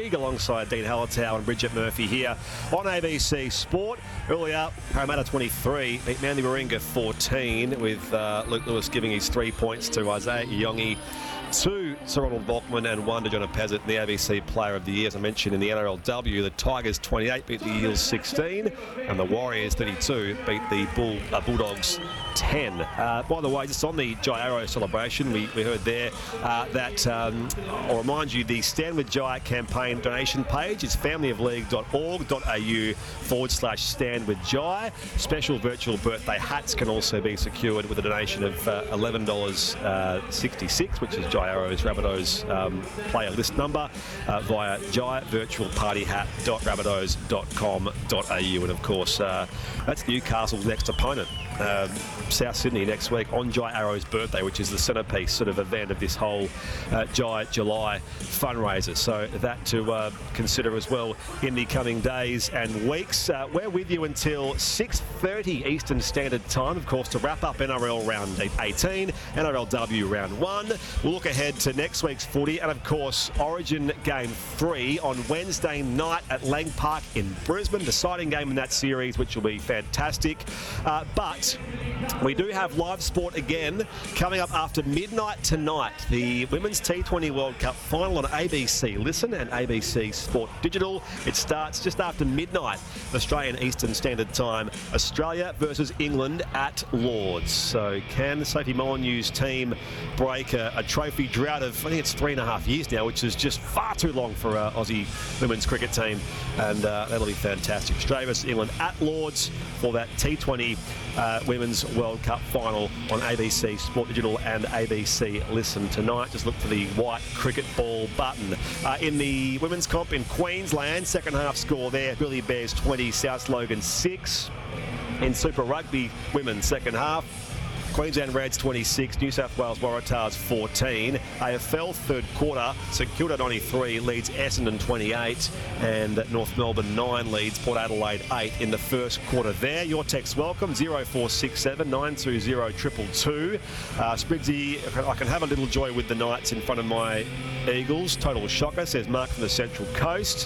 League alongside Dean Hallertau and Bridget Murphy here on ABC Sport. Earlier, Parramatta 23 beat Manly Warringah 14 with Luke Lewis giving his 3 points to Isaiah Iongi, 2 Sir Ronald Volkman and 1 to Jonah Pezzett, the ABC Player of the Year. As I mentioned in the NRLW, the Tigers 28 beat the Eels 16 and the Warriors 32 beat the Bulldogs 10. By the way, just on the Jai Arrow celebration, we heard there that I'll remind you, the Stand With Jai campaign donation page is familyofleague.org.au/Stand With Jai. Special virtual birthday hats can also be secured with a donation of $11.66, which is Jai Arrow's Rabbitohs player list number, via jaivirtualpartyhat.rabbitohs.com.au. And of course, that's Newcastle's next opponent. South Sydney next week on Jai Arrow's birthday, which is the centrepiece sort of event of this whole Jai July fundraiser. So that to consider as well in the coming days and weeks. We're with you until 6:30 Eastern Standard Time, of course, to wrap up NRL Round 18, NRLW Round 1. We'll look ahead to next week's footy and, of course, Origin Game 3 on Wednesday night at Lang Park in Brisbane. Deciding game in that series, which will be fantastic. But we do have live sport again coming up after midnight tonight. The Women's T20 World Cup final on ABC Listen and ABC Sport Digital. It starts just after midnight, Australian Eastern Standard Time. Australia versus England at Lords. So can the Sophie Molyneux's team break a trophy drought of, I think it's 3.5 years now, which is just far too long for an Aussie women's cricket team. And that'll be fantastic. Australia versus England at Lords for that T20 Women's World Cup final on ABC Sport Digital and ABC Listen tonight. Just look for the white cricket ball button. In the women's comp in Queensland, second half score there, Billy Bears 20, South Logan 6. In Super Rugby, women's second half, Queensland Reds 26, New South Wales Waratahs 14. AFL third quarter, St Kilda 93 leads Essendon 28 and North Melbourne 9 leads Port Adelaide 8 in the first quarter there. Your text welcome 0467 920 222. Sprigsy, I can have a little joy with the Knights in front of my Eagles. Total shocker, says Mark from the Central Coast.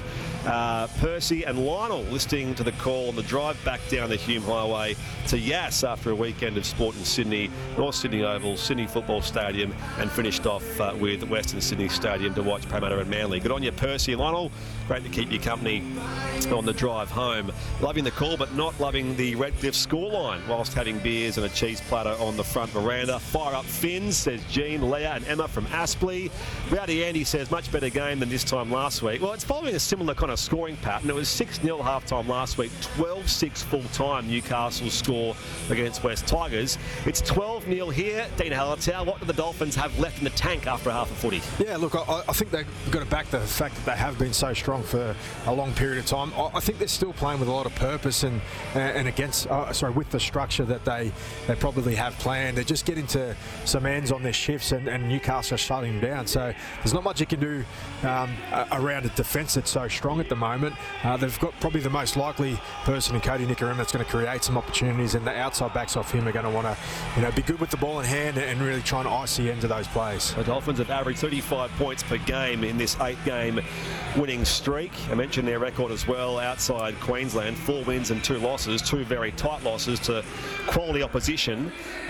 Percy and Lionel listening to the call on the drive back down the Hume Highway to Yass after a weekend of sport in Sydney, North Sydney Oval, Sydney Football Stadium, and finished off with Western Sydney Stadium to watch Parramatta and Manly. Good on you, Percy and Lionel. Great to keep you company on the drive home. Loving the call, but not loving the Redcliffe scoreline whilst having beers and a cheese platter on the front veranda. Fire up Finns, says Jean, Leah and Emma from Aspley. Rowdy Andy says, much better game than this time last week. Well, it's following a similar kind of scoring pattern. It was 6-0 half-time last week, 12-6 full-time Newcastle score against West Tigers. It's 12-0 here. Dean Hallertau, what do the Dolphins have left in the tank after half a footy? Yeah, look, I think they've got to back the fact that they have been so strong for a long period of time. I think they're still playing with a lot of purpose and against, with the structure that they probably have planned. They're just getting to some ends on their shifts and Newcastle are shutting them down. So there's not much you can do around a defence that's so strong at the moment. They've got probably the most likely person in Cody Nicarima that's going to create some opportunities, and the outside backs off him are going to want to be good with the ball in hand and really try and ice the ends of those plays. The Dolphins have averaged 35 points per game in this 8-game winning streak. I mentioned their record as well outside Queensland, 4 wins and 2 losses, 2 very tight losses to quality opposition.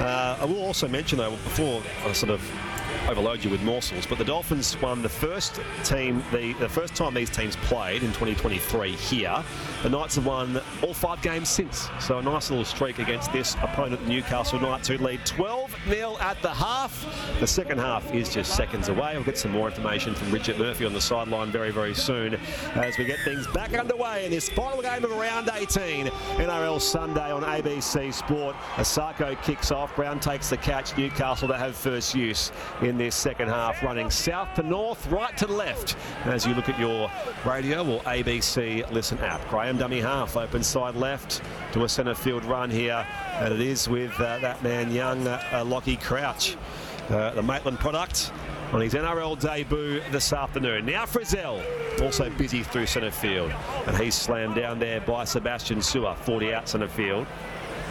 I will also mention, though, before I sort of overload you with morsels, but the Dolphins won the first time these teams played in 2023 here. The Knights have won all 5 games since, so a nice little streak against this opponent, the Newcastle Knights, who lead 12-0 at the half. The second half is just seconds away. We'll get some more information from Bridget Murphy on the sideline very, very soon as we get things back underway in this final game of round 18. NRL Sunday on ABC Sport. Asako kicks off. Brown takes the catch. Newcastle to have first use in this second half, running south to north, right to left as you look at your radio or ABC Listen app. Graham dummy half, open side left to a centre field run here, and it is with that man young Lockie Crouch, the Maitland product, on his NRL debut this afternoon. Now Frizzell, also busy through centre field, and he's slammed down there by Sebastian Sewer, 40 out centre field.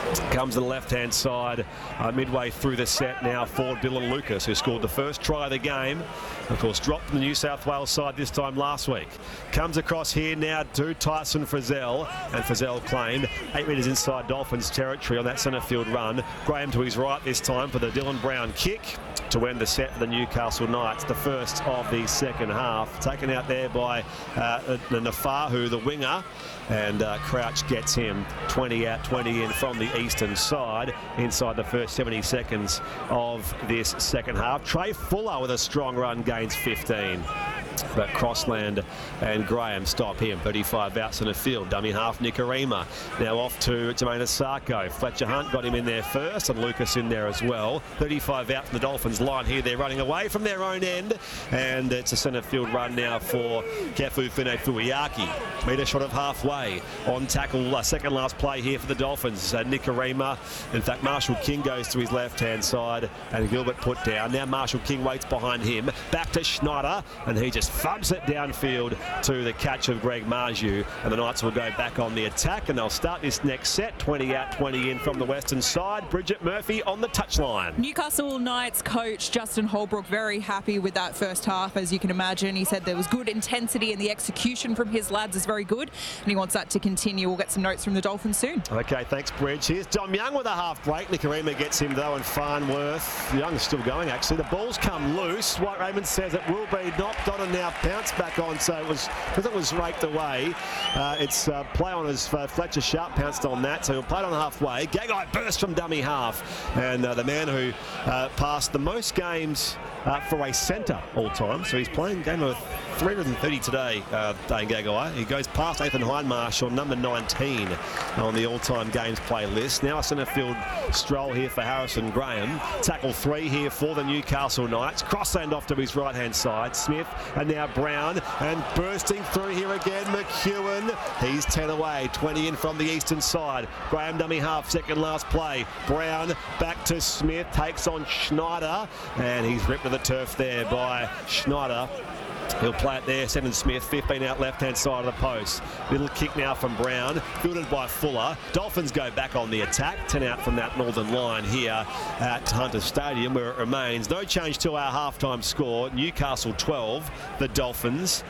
Comes to the left-hand side midway through the set now for Dylan Lucas, who scored the first try of the game. Of course, dropped from the New South Wales side this time last week. Comes across here now to Tyson Frizzell, and Frizzell claimed 8 metres inside Dolphins territory on that centre field run. Graham to his right this time for the Dylan Brown kick to end the set for the Newcastle Knights, the first of the second half. Taken out there by the Nafahu, the winger, and Crouch gets him 20 out, 20 in from the eastern side inside the first 70 seconds of this second half. Trey Fuller with a strong run gains 15. But Crossland and Graham stop him. 35 outs in the field. Dummy half Nikorima. Now off to Jermaine Asako. Fletcher Hunt got him in there first, and Lucas in there as well. 35 out from the Dolphins line here. They're running away from their own end, and it's a centre field run now for Kefu Fune Fuiaki. Metre shot of halfway. On tackle, second last play here for the Dolphins. Nikorima. In fact, Marshall King goes to his left-hand side, and Gilbert put down. Now Marshall King waits behind him. Back to Schneider, and he just thumps it downfield to the catch of Greg Marju, and the Knights will go back on the attack, and they'll start this next set. 20 out, 20 in from the western side. Bridget Murphy on the touchline. Newcastle Knights coach Justin Holbrook very happy with that first half, as you can imagine. He said there was good intensity and the execution from his lads is very good, and he wants that to continue. We'll get some notes from the Dolphins soon. Okay, thanks, Bridge. Here's Dom Young with a half break. Nikorima gets him though, and Farnworth. Young's still going actually. The ball's come loose. White Raymond says it will be knocked on and now pounced back on, so it was, because it was raked away. It's play on as Fletcher Sharp pounced on that, so he'll play it on halfway. Gagai burst from dummy half, and the man who passed the most games for a centre all time, so he's playing game of 330 today, Dane Gagai. He goes past Ethan Hindmarsh on number 19 on the all-time games playlist. Now a centre field stroll here for Harrison Graham. Tackle 3 here for the Newcastle Knights. Crossland off to his right-hand side. Smith, and now Brown, and bursting through here again, McEwen. He's 10 away, 20 in from the eastern side. Graham dummy half, second last play. Brown back to Smith, takes on Schneider, and he's ripped to the turf there by Schneider. He'll play it there, Senden Smith, 15 out left-hand side of the post. Little kick now from Brown, fielded by Fuller. Dolphins go back on the attack, 10 out from that northern line here at Hunter Stadium, where it remains. No change to our halftime score. Newcastle 12, the Dolphins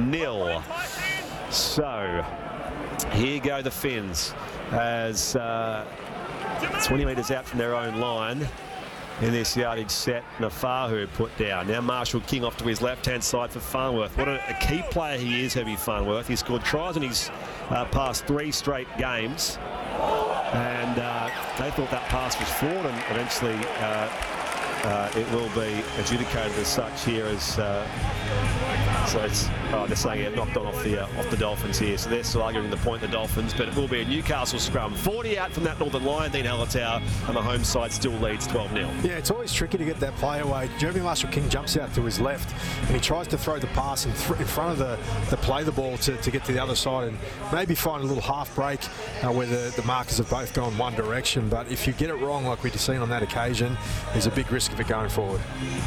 0. So, here go the Finns as 20 metres out from their own line. In this yardage set, Nafahu put down. Now Marshall King off to his left-hand side for Farnworth. What a key player he is, Heavy Farnworth. He scored tries in his past 3 straight games. And they thought that pass was flawed, and eventually it will be adjudicated as such here as... so it's, they're saying it knocked on off the Dolphins here. So they're still arguing the point, the Dolphins, but it will be a Newcastle scrum. 40 out from that northern line, Dean Hallertau, and the home side still leads 12-0. Yeah, it's always tricky to get that play away. Jeremy Marshall King jumps out to his left, and he tries to throw the pass in front of the play the ball to get to the other side and maybe find a little half break where the markers have both gone one direction. But if you get it wrong, like we've seen on that occasion, there's a big risk of it going forward.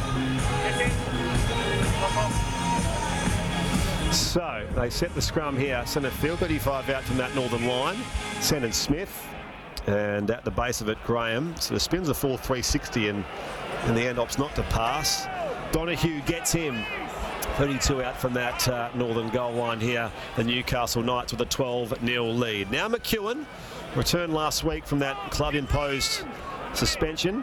So they set the scrum here, centre field, 35 out from that northern line. Senden Smith, and at the base of it, Graham. So the spins a 4.360, and in the end opts not to pass. Donahue gets him. 32 out from that northern goal line here. The Newcastle Knights with a 12-0 lead. Now McEwen returned last week from that club-imposed suspension.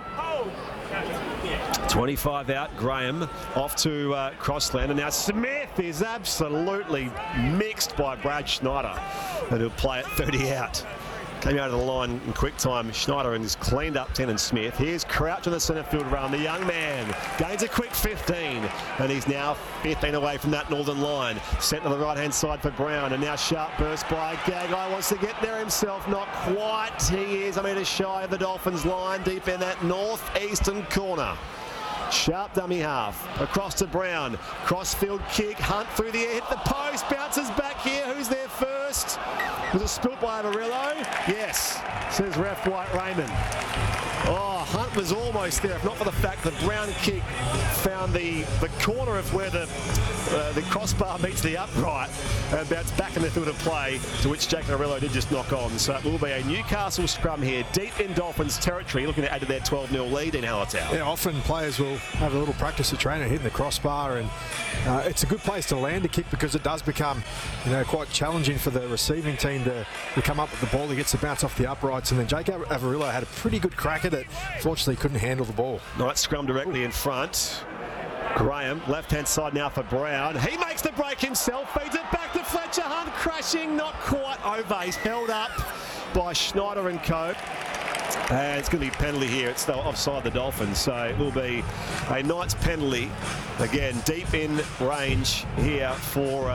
25 out, Graham off to Crossland, and now Smith is absolutely mixed by Brad Schneider, and he'll play it 30 out. Came out of the line in quick time, Schneider, and has cleaned up Tennant Smith. Here's Crouch on the centre field run. The young man gains a quick 15, and he's now 15 away from that northern line. Sent to the right-hand side for Brown, and now sharp burst by Gagai. Wants to get there himself, not quite. He is a metre shy of the Dolphins line, deep in that north-eastern corner. Sharp dummy half, across to Brown, crossfield kick, Hunt through the air, hit the post, bounces back here. Who's there first? Was it spilt by Avarillo? Yes, says ref White Raymond. Oh, Hunt was almost there, if not for the fact that Brown kick found the corner of where the crossbar meets the upright and bounced back in the field of play, to which Jake Murillo did just knock on. So it will be a Newcastle scrum here, deep in Dolphins territory, looking to add to their 12-0 lead in Hallertau. Yeah, often players will have a little practice at training hitting the crossbar, and it's a good place to land a kick because it does become, quite challenging for the receiving team to come up with the ball. He gets the bounce off the uprights, and then Jake Averillo had a pretty good crack at it. Fortunately, couldn't handle the ball. Nice scrum directly in front. Graham, left-hand side now for Brown. He makes the break himself, feeds it back to Fletcher Hunt, crashing, not quite over. He's held up by Schneider and co. And it's going to be penalty here. It's offside the Dolphins, so it will be a Knights penalty. Again, deep in range here for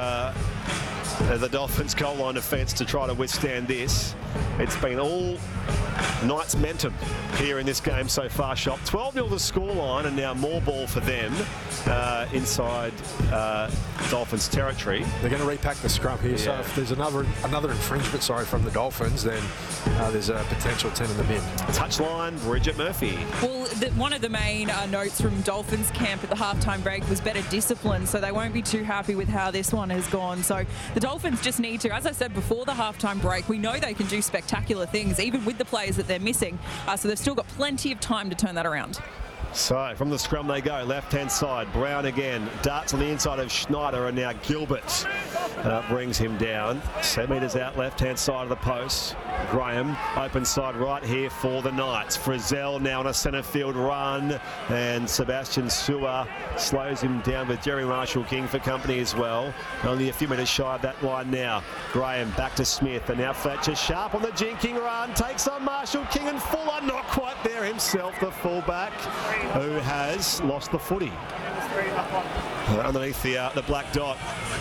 the Dolphins' goal line defence to try to withstand this. It's been all Knights momentum here in this game so far, Shop. 12-0 the scoreline, and now more ball for them inside Dolphins territory. They're going to repack the scrum here, so if there's another infringement, from the Dolphins, then there's a potential 10 in the bin. Touchline, Bridget Murphy. Well, one of the main notes from Dolphins camp at the halftime break was better discipline, so they won't be too happy with how this one has gone. So the Dolphins just need to, as I said before the halftime break, we know they can do spectacular things, even with the players that they're missing. So they've still got plenty of time to turn that around. So from the scrum they go, left-hand side, Brown again, darts on the inside of Schneider, and now Gilbert brings him down. 7 metres out, left-hand side of the post. Graham, open side right here for the Knights. Frizzell now on a centre field run, and Sebastian Su'a slows him down with Jerry Marshall-King for company as well. Only a few metres shy of that line now. Graham back to Smith, and now Fletcher sharp on the jinking run, takes on Marshall-King, and Fuller not quite there himself, the fullback, who has lost the footy underneath the black dot.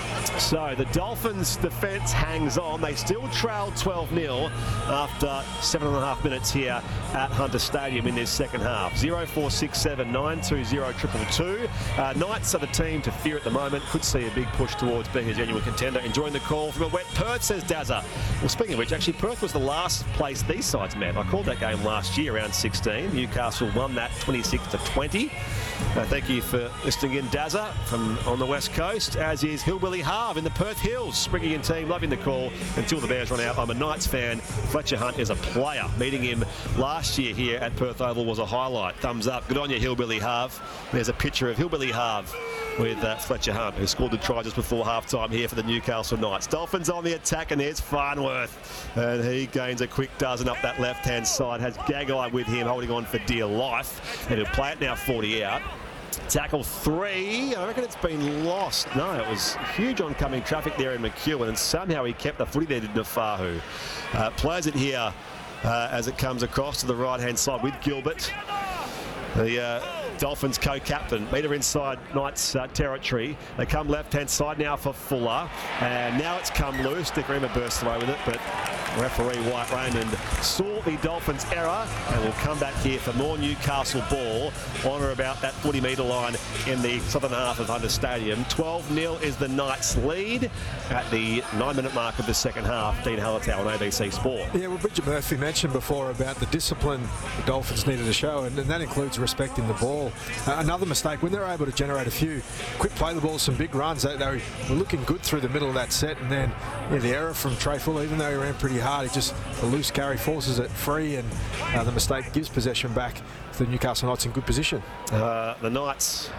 So the Dolphins' defence hangs on. They still trail 12-0 after 7.5 minutes here at Hunter Stadium in this second half. 0467 920 222. Knights are the team to fear at the moment. Could see a big push towards being a genuine contender. Enjoying the call from a wet Perth, says Dazza. Well, speaking of which, actually Perth was the last place these sides met. I called that game last year, round 16. Newcastle won that 26-20. Thank you for listening in, Dazza, from on the West Coast, as is Hillbilly Harve in the Perth Hills. Springy and team, loving the call until the Bears run out. I'm a Knights fan. Fletcher Hunt is a player. Meeting him last year here at Perth Oval was a highlight. Thumbs up. Good on you, Hillbilly Harve. There's a picture of Hillbilly Harve with Fletcher Hunt, who scored the try just before half-time here for the Newcastle Knights. Dolphins on the attack, and there's Farnworth. And he gains a quick dozen up that left-hand side. Has Gagai with him, holding on for dear life. And he'll play it now 40 out. Tackle 3. I reckon it's been lost. No, it was huge oncoming traffic there in McEwen, and somehow he kept the footy there, did Nafahu. Plays it here as it comes across to the right-hand side with Gilbert. The Dolphins co-captain, metre inside Knights territory. They come left-hand side now for Fuller, and now it's come loose. Dick Rima bursts away with it, but referee White Raymond saw the Dolphins' error and will come back here for more Newcastle ball on or about that 40-metre line in the southern half of Hunter Stadium. 12-0 is the Knights' lead at the 9-minute mark of the second half. Dean Hallertau on ABC Sport. Yeah, well, Bridget Murphy mentioned before about the discipline the Dolphins needed to show, and that includes respecting the ball. Another mistake, when they were able to generate a few quick play the ball, some big runs, they were looking good through the middle of that set, and then the error from Trey Fuller, even though he ran pretty hard, he just, the loose carry forces it free, and the mistake gives possession back to the Newcastle Knights in good position. The Knights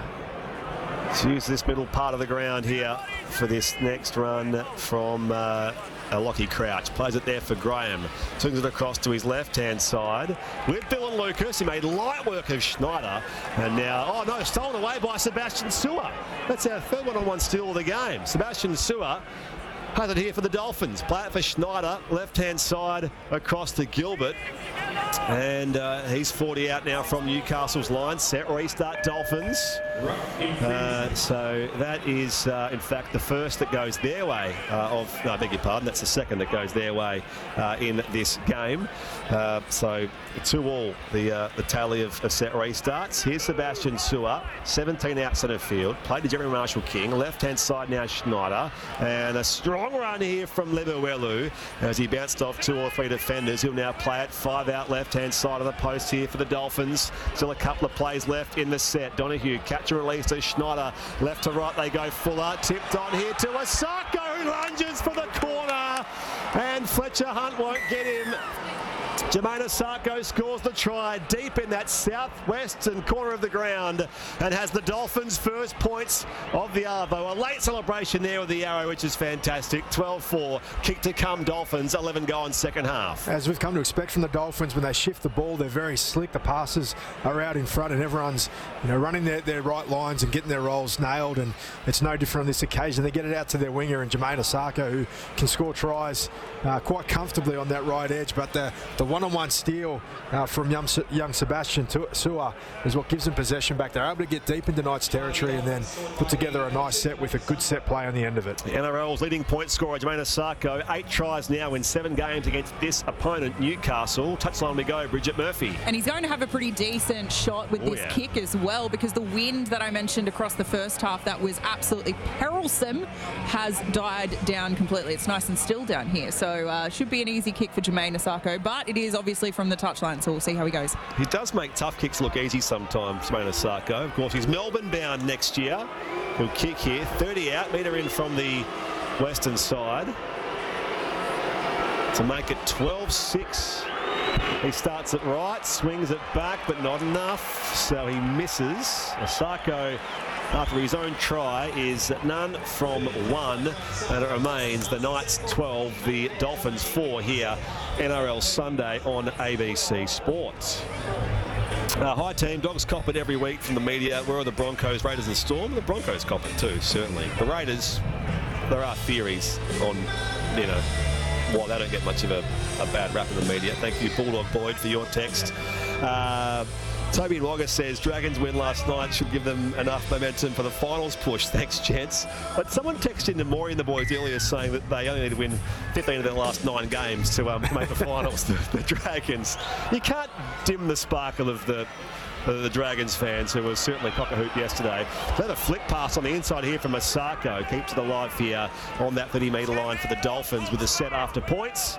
use this middle part of the ground here for this next run from Lockie Crouch. Plays it there for Graham. Swings it across to his left-hand side with Dylan Lucas. He made light work of Schneider. And now, oh no, stolen away by Sebastian Su'a. That's our third one-on-one steal of the game. Sebastian Su'a has it here for the Dolphins. Play it for Schneider. Left-hand side across to Gilbert. And he's 40 out now from Newcastle's line. Set restart Dolphins. So that is, in fact, the first that goes their way I beg your pardon, that's the second that goes their way in this game. So 2-all, the tally of set restarts. Here's Sebastian Sewer, 17 out centre field, played to Jeremy Marshall-King, left-hand side now Schneider, and a strong run here from Lemuelu as he bounced off 2 or 3 defenders. He'll now play it 5 out left-hand side of the post here for the Dolphins. Still a couple of plays left in the set. Donahue, catch and release to Schneider, left to right they go. Fuller tipped on here to Osako, who lunges for the corner, and Fletcher Hunt won't get him. Jermaine Osako scores the try deep in that southwestern corner of the ground and has the Dolphins' first points of the Arvo. A late celebration there with the arrow, which is fantastic. 12-4, kick to come Dolphins, 11 go in second half. As we've come to expect from the Dolphins, when they shift the ball, they're very slick. The passes are out in front and everyone's running their right lines and getting their rolls nailed, and it's no different on this occasion. They get it out to their winger and Jermaine Osako, who can score tries quite comfortably on that right edge, but the one-on-one steal from young Sebastian Sewer is what gives them possession back. They're able to get deep into Knights territory and then put together a nice set with a good set play on the end of it. The NRL's leading point scorer, Jermaine Osako, 8 tries now in 7 games against this opponent, Newcastle. Touchline we go, Bridget Murphy. And he's going to have a pretty decent shot with this kick as well, because the wind that I mentioned across the first half that was absolutely perilsome has died down completely. It's nice and still down here, so should be an easy kick for Jermaine Osako, but it is obviously from the touchline, so we'll see how he goes. He does make tough kicks look easy sometimes, Jermaine Osako. Of course, he's Melbourne bound next year. He'll kick here, 30 out, metre in from the western side to make it 12-6. He starts it right, swings it back, but not enough, so he misses. Osako, after his own try, is none from 1, and it remains the Knights 12, the Dolphins 4 here, NRL Sunday on ABC Sports. Hi team, Dogs cop it every week from the media. Where are the Broncos, Raiders and Storm? The Broncos cop it too, certainly. The Raiders, there are theories on, why they don't get much of a bad rap in the media. Thank you, Bulldog Boyd, for your text. Toby Wagga says Dragons win last night should give them enough momentum for the finals push. Thanks, gents. But someone texted into Maury and the boys earlier saying that they only need to win 15 of their last 9 games to make the finals, the Dragons. You can't dim the sparkle of the Dragons fans, who was certainly cock-a-hoop yesterday. Let a flick pass on the inside here from Osako. Keeps it alive here on that 30-metre line for the Dolphins with a set after points.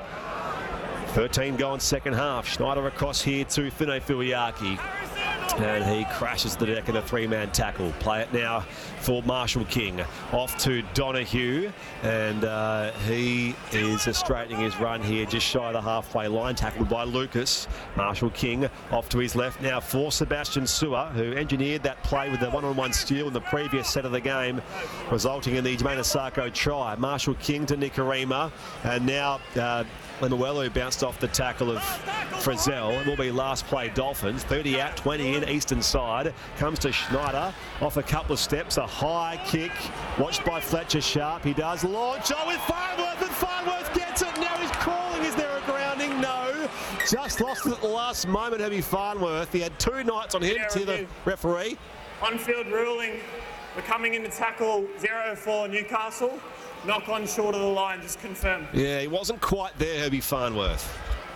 13 go in second half. Schneider across here to Fino Fuiaki. And he crashes the deck in a 3-man tackle. Play it now for Marshall-King. Off to Donahue. And he is straightening his run here, just shy of the halfway line. Tackled by Lucas. Marshall-King off to his left now for Sebastian Sewer, who engineered that play with the one-on-one steal in the previous set of the game, resulting in the Jermaine Osako try. Marshall-King to Nikorima. And now Lemuelu bounced off the tackle of Frizzell. It will be last play Dolphins. 30 out, 20 in, eastern side. Comes to Schneider. Off a couple of steps. A high kick. Watched by Fletcher Sharp. He does launch. Oh, with Farnworth, and Farnworth gets it. Now he's crawling. Is there a grounding? No. Just lost it at the last moment, Herbie Farnworth. He had 2 Knights on him to the referee. On-field ruling. We're coming in to tackle 0 for Newcastle. Knock on short of the line, just confirm. Yeah, he wasn't quite there, Herbie Farnworth.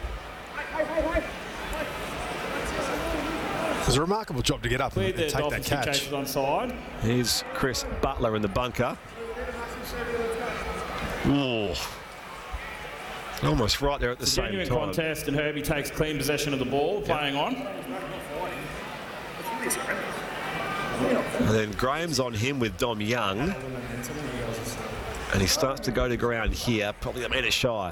It was a remarkable job to get up and take that catch. Onside. Here's Chris Butler in the bunker. Ooh. Almost right there at the same time. Genuine contest, and Herbie takes clean possession of the ball, playing on. And then Graham's on him with Dom Young. And he starts to go to ground here, probably a metre shy.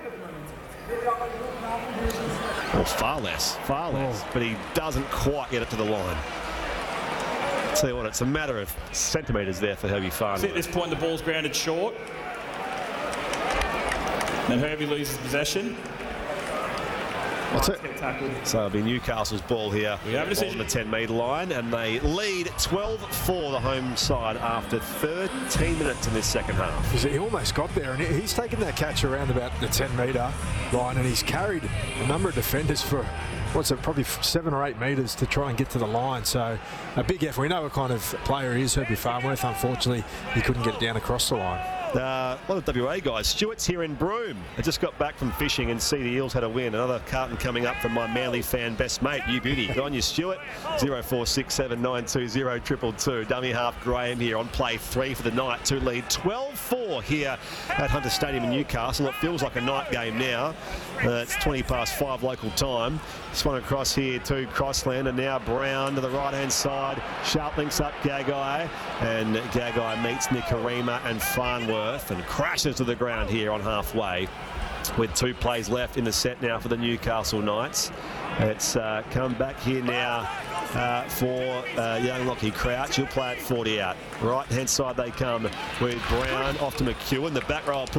Or far less. But he doesn't quite get it to the line. Tell you what, it's a matter of centimetres there for Herbie Farnworth. At this point, the ball's grounded short. And Herbie loses possession. That's it. So it'll be Newcastle's ball here on the 10-metre line, and they lead 12-4 the home side after 13 minutes in this second half. He almost got there, and he's taken that catch around about the 10-metre line, and he's carried a number of defenders for what's it, probably 7 or 8 metres to try and get to the line. So a big effort. We know what kind of player he is, Herbie Farnworth. Unfortunately, he couldn't get it down across the line. A lot of WA guys. Stuart's here in Broome. I just got back from fishing and see the Eels had a win. Another carton coming up from my Manly fan best mate, you beauty. Good on you, Stuart. 0467920222. Dummy half Graham here on play 3 for the night to lead 12-4 here at Hunter Stadium in Newcastle. It feels like a night game now. It's 20 past 5 local time. Swung across here to Crossland, and now Brown to the right-hand side. Sharp links up Gagai, and Gagai meets Nikorima and Farnworth and crashes to the ground here on halfway with 2 plays left in the set now for the Newcastle Knights. It's come back here now for young Lockie Crouch. He'll play at 40 out. Right-hand side they come with Brown off to McEwen. The back row